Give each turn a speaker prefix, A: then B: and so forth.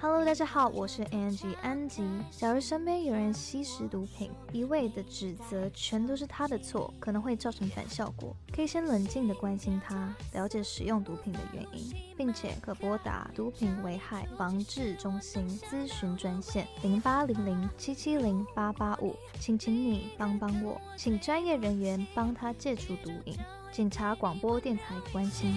A: Hello， 大家好，我是 Angie 安吉。假如身边有人吸食毒品，一味的指责全都是他的错，可能会造成反效果。可以先冷静的关心他，了解使用毒品的原因，并且可拨打毒品危害防治中心咨询专线0800770885，请你帮帮我，请专业人员帮他戒除毒瘾。警察广播电台关心。